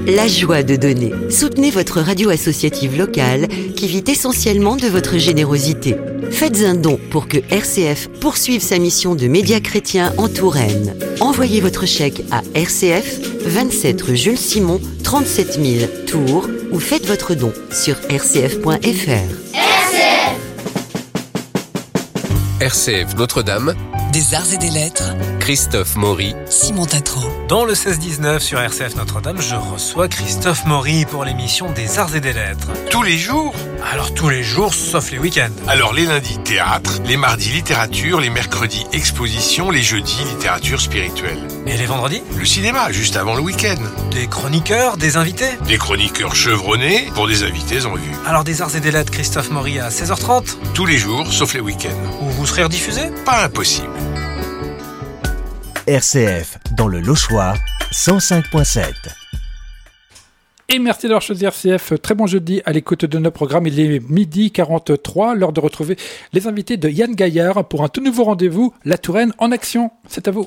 La joie de donner. Soutenez votre radio associative locale qui vit essentiellement de votre générosité. Faites un don pour que RCF poursuive sa mission de média chrétien en Touraine. Envoyez votre chèque à RCF, 27 rue Jules Simon, 37 000 Tours ou faites votre don sur rcf.fr. RCF Notre-Dame, des arts et des lettres, Christophe Maury, Simon Tatro. Dans le 16-19 sur RCF Notre-Dame, je reçois Christophe Maury pour l'émission des arts et des lettres. Tous les jours? Alors tous les jours, sauf les week-ends. Alors les lundis, théâtre, les mardis, littérature, les mercredis, exposition, les jeudis, littérature spirituelle. Et les vendredis? Le cinéma, juste avant le week-end. Des chroniqueurs, des invités? Des chroniqueurs chevronnés pour des invités en vue. Alors des arts et des lettres, Christophe Maury à 16h30? Tous les jours, sauf les week-ends. Où vous serez rediffusé? Pas impossible. RCF, dans le Lochois, 105.7. Et merci d'avoir choisi RCF. Très bon jeudi à l'écoute de nos programmes. Il est 12h43, l'heure de retrouver les invités de Yann Gaillard pour un tout nouveau rendez-vous, La Touraine en action. C'est à vous.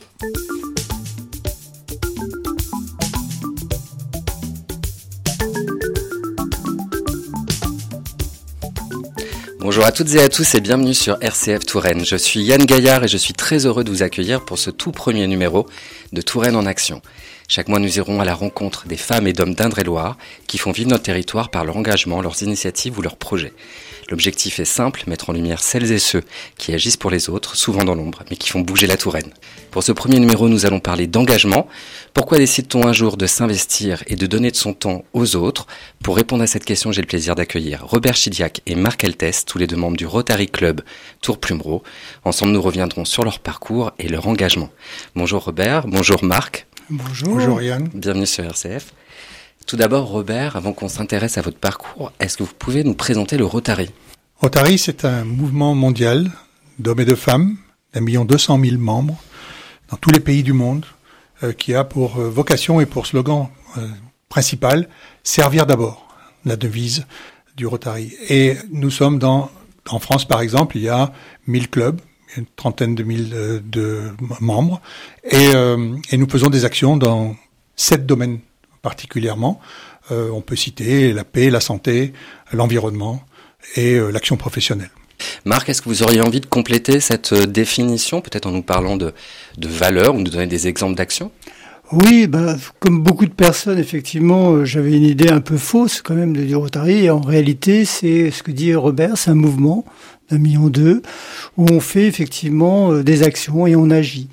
Bonjour à toutes et à tous et bienvenue sur RCF Touraine. Je suis Yann Gaillard et je suis très heureux de vous accueillir pour ce tout premier numéro de Touraine en action. Chaque mois, nous irons à la rencontre des femmes et d'hommes d'Indre-et-Loire qui font vivre notre territoire par leur engagement, leurs initiatives ou leurs projets. L'objectif est simple, mettre en lumière celles et ceux qui agissent pour les autres, souvent dans l'ombre, mais qui font bouger la Touraine. Pour ce premier numéro, nous allons parler d'engagement. Pourquoi décide-t-on un jour de s'investir et de donner de son temps aux autres? Pour répondre à cette question, j'ai le plaisir d'accueillir Robert Chidiac et Marc Eltès, tous les deux membres du Rotary Club Tours-Plumereau. Ensemble, nous reviendrons sur leur parcours et leur engagement. Bonjour Robert, bonjour Marc. Bonjour. Bonjour Yann. Bienvenue sur RCF. Tout d'abord, Robert, avant qu'on s'intéresse à votre parcours, est-ce que vous pouvez nous présenter le Rotary? Rotary, c'est un mouvement mondial d'hommes et de femmes, 1 200 000 membres, dans tous les pays du monde, qui a pour vocation et pour slogan principal, servir d'abord, la devise du Rotary. Et nous sommes en France par exemple, il y a 1000 clubs, une trentaine de mille de membres, et nous faisons des actions dans 7 domaines particulièrement. On peut citer la paix, la santé, l'environnement et l'action professionnelle. Marc, est-ce que vous auriez envie de compléter cette définition, peut-être en nous parlant de valeurs ou nous donner des exemples d'actions? Oui, comme beaucoup de personnes, effectivement, j'avais une idée un peu fausse quand même du Rotary. Et en réalité, c'est ce que dit Robert, c'est un mouvement d'1,2 million où on fait effectivement des actions et on agit.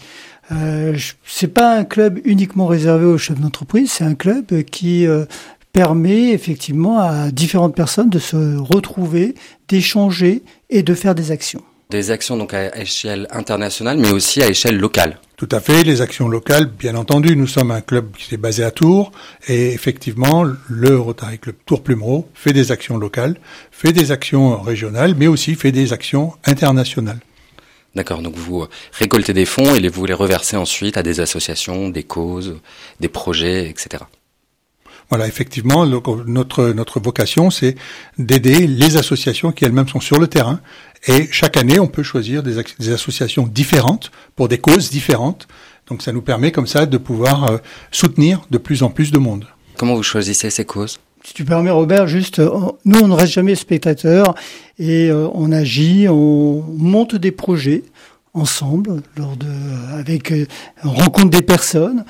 C'est pas un club uniquement réservé aux chefs d'entreprise, c'est un club qui permet effectivement à différentes personnes de se retrouver, d'échanger et de faire des actions. Des actions donc à échelle internationale, mais aussi à échelle locale. Tout à fait, les actions locales, bien entendu. Nous sommes un club qui est basé à Tours et effectivement, le Rotary Club Tours-Plumereau fait des actions locales, fait des actions régionales, mais aussi fait des actions internationales. D'accord, donc vous récoltez des fonds et vous les reversez ensuite à des associations, des causes, des projets, etc. Voilà, effectivement, notre vocation, c'est d'aider les associations qui elles-mêmes sont sur le terrain. Et chaque année, on peut choisir des associations différentes pour des causes différentes. Donc ça nous permet comme ça de pouvoir soutenir de plus en plus de monde. Comment vous choisissez ces causes? Si tu permets Robert, juste, nous on ne reste jamais spectateurs et on agit, on monte des projets ensemble, avec rencontre des personnes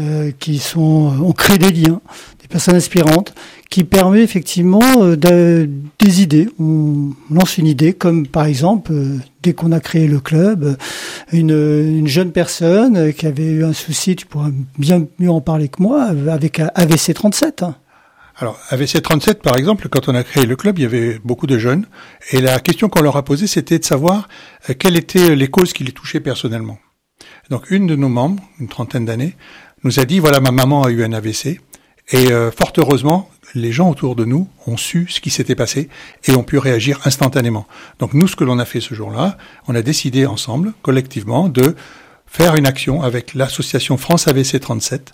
on crée des liens, des personnes inspirantes, qui permet effectivement des idées. On lance une idée, comme par exemple, dès qu'on a créé le club, une jeune personne qui avait eu un souci, tu pourras bien mieux en parler que moi, avec AVC 37. Alors, AVC 37, par exemple, quand on a créé le club, il y avait beaucoup de jeunes, et la question qu'on leur a posée, c'était de savoir quelles étaient les causes qui les touchaient personnellement. Donc, une de nos membres, une trentaine d'années, nous a dit, voilà, ma maman a eu un AVC, et fort heureusement, les gens autour de nous ont su ce qui s'était passé et ont pu réagir instantanément. Donc nous, ce que l'on a fait ce jour-là, on a décidé ensemble, collectivement, de faire une action avec l'association France AVC 37.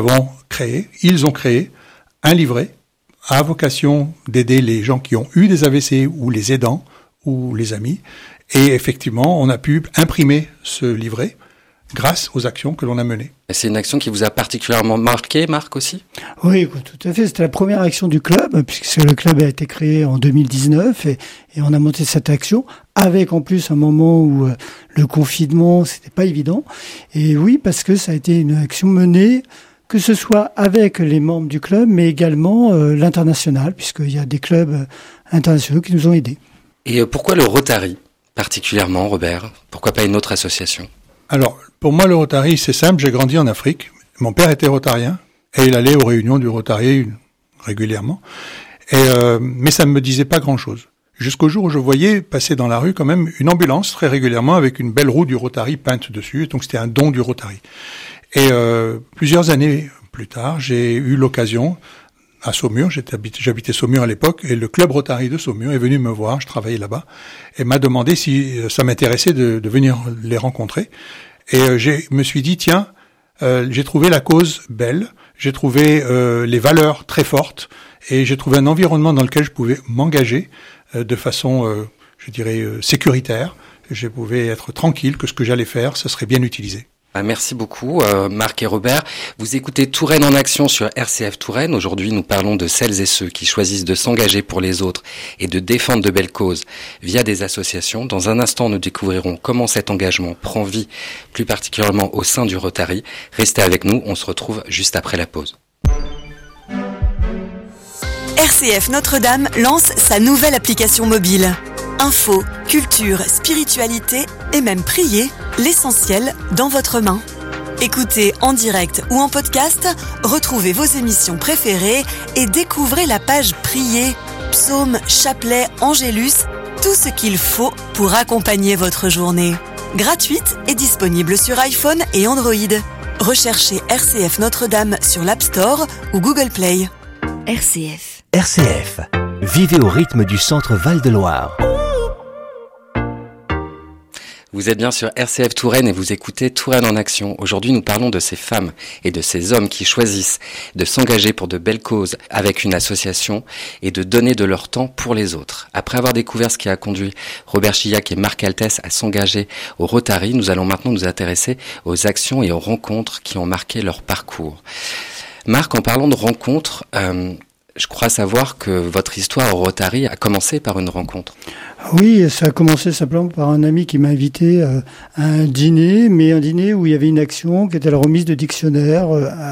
Ils ont créé un livret à vocation d'aider les gens qui ont eu des AVC ou les aidants ou les amis. Et effectivement, on a pu imprimer ce livret grâce aux actions que l'on a menées. Et c'est une action qui vous a particulièrement marqué, Marc, aussi ? Oui, tout à fait. C'était la première action du club, puisque le club a été créé en 2019 et on a monté cette action avec en plus un moment où le confinement, c'était pas évident. Et oui, parce que ça a été une action menée, que ce soit avec les membres du club, mais également l'international, puisqu'il y a des clubs internationaux qui nous ont aidés. Et pourquoi le Rotary particulièrement, Robert ? Pourquoi pas une autre association ? Alors, pour moi, le Rotary, c'est simple. J'ai grandi en Afrique. Mon père était rotarien et il allait aux réunions du Rotary régulièrement. Mais ça ne me disait pas grand-chose. Jusqu'au jour où je voyais passer dans la rue quand même une ambulance très régulièrement avec une belle roue du Rotary peinte dessus. Donc, c'était un don du Rotary. Et plusieurs années plus tard, j'ai eu l'occasion à Saumur, j'habitais Saumur à l'époque, et le club Rotary de Saumur est venu me voir, je travaillais là-bas, et m'a demandé si ça m'intéressait de venir les rencontrer. Et je me suis dit, tiens, j'ai trouvé la cause belle, j'ai trouvé les valeurs très fortes, et j'ai trouvé un environnement dans lequel je pouvais m'engager de façon, sécuritaire. Je pouvais être tranquille que ce que j'allais faire, ce serait bien utilisé. Merci beaucoup, Marc et Robert. Vous écoutez Touraine en action sur RCF Touraine. Aujourd'hui, nous parlons de celles et ceux qui choisissent de s'engager pour les autres et de défendre de belles causes via des associations. Dans un instant, nous découvrirons comment cet engagement prend vie, plus particulièrement au sein du Rotary. Restez avec nous, on se retrouve juste après la pause. RCF Notre-Dame lance sa nouvelle application mobile. Info, culture, spiritualité et même prier, l'essentiel dans votre main. Écoutez en direct ou en podcast, retrouvez vos émissions préférées et découvrez la page prier, psaumes, chapelets, angélus, tout ce qu'il faut pour accompagner votre journée. Gratuite et disponible sur iPhone et Android. Recherchez RCF Notre-Dame sur l'App Store ou Google Play. RCF. RCF. Vivez au rythme du centre Val-de-Loire. Vous êtes bien sur RCF Touraine et vous écoutez Touraine en action. Aujourd'hui, nous parlons de ces femmes et de ces hommes qui choisissent de s'engager pour de belles causes avec une association et de donner de leur temps pour les autres. Après avoir découvert ce qui a conduit Robert Chillac et Marc Altès à s'engager au Rotary, nous allons maintenant nous intéresser aux actions et aux rencontres qui ont marqué leur parcours. Marc, en parlant de rencontres, je crois savoir que votre histoire au Rotary a commencé par une rencontre. Oui, ça a commencé simplement par un ami qui m'a invité à un dîner, mais un dîner où il y avait une action qui était la remise de dictionnaires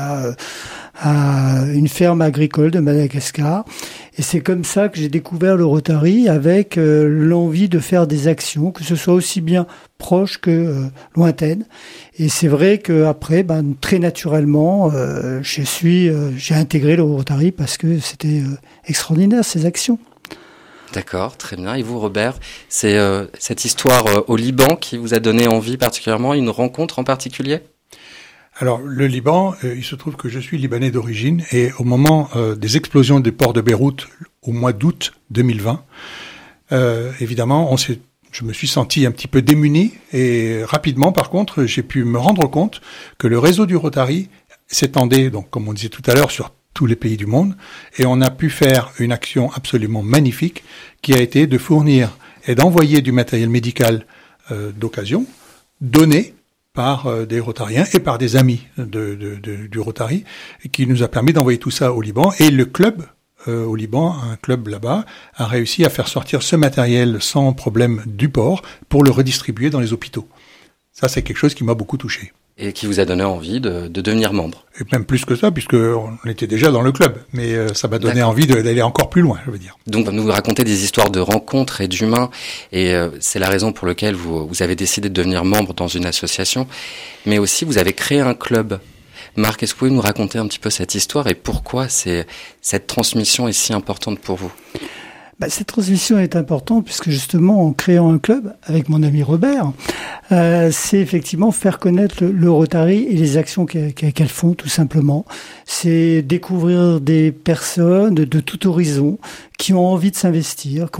à une ferme agricole de Madagascar. Et c'est comme ça que j'ai découvert le Rotary avec l'envie de faire des actions, que ce soit aussi bien proches que lointaines. Et c'est vrai qu'après, très naturellement, j'ai intégré le Rotary parce que c'était extraordinaire ces actions. D'accord, très bien. Et vous, Robert, c'est cette histoire au Liban qui vous a donné envie particulièrement, une rencontre en particulier ? Alors, le Liban, il se trouve que je suis libanais d'origine et au moment des explosions des ports de Beyrouth au mois d'août 2020, évidemment, je me suis senti un petit peu démuni et rapidement, par contre, j'ai pu me rendre compte que le réseau du Rotary s'étendait, donc comme on disait tout à l'heure, sur tous les pays du monde, et on a pu faire une action absolument magnifique qui a été de fournir et d'envoyer du matériel médical d'occasion, donné par des Rotariens et par des amis du Rotary, qui nous a permis d'envoyer tout ça au Liban. Et le club au Liban, un club là-bas, a réussi à faire sortir ce matériel sans problème du port pour le redistribuer dans les hôpitaux. Ça, c'est quelque chose qui m'a beaucoup touché. Et qui vous a donné envie de devenir membre. Et même plus que ça, puisqu'on était déjà dans le club. Mais ça m'a donné envie d'aller encore plus loin, je veux dire. Donc, vous nous racontez des histoires de rencontres et d'humains. Et c'est la raison pour laquelle vous avez décidé de devenir membre dans une association. Mais aussi, vous avez créé un club. Marc, est-ce que vous pouvez nous raconter un petit peu cette histoire et pourquoi cette transmission est si importante pour vous ? Cette transmission est importante puisque justement en créant un club avec mon ami Robert, c'est effectivement faire connaître le Rotary et les actions qu'elles font tout simplement. C'est découvrir des personnes de tout horizon qui ont envie de s'investir,